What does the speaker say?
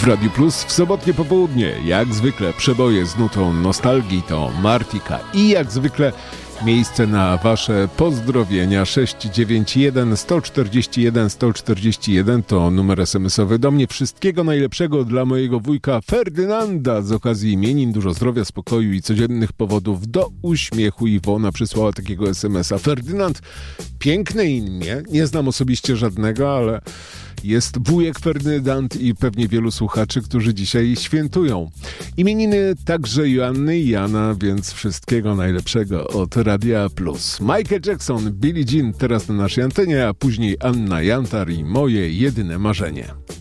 W Radiu Plus w sobotnie popołudnie, jak zwykle przeboje z nutą nostalgii, to Martika i jak zwykle miejsce na wasze pozdrowienia. 691 141 141 to numer SMS-owy do mnie. Wszystkiego najlepszego dla mojego wujka Ferdynanda z okazji imienin, dużo zdrowia, spokoju i codziennych powodów do uśmiechu. Iwona przysłała takiego SMS-a. Ferdynand, piękne imię, nie znam osobiście żadnego, ale jest wujek Ferdynand i pewnie wielu słuchaczy, którzy dzisiaj świętują. Imieniny także Joanny i Jana, więc wszystkiego najlepszego od Radia Plus. Michael Jackson, Billie Jean teraz na naszej antenie, a później Anna Jantar i Moje jedyne marzenie.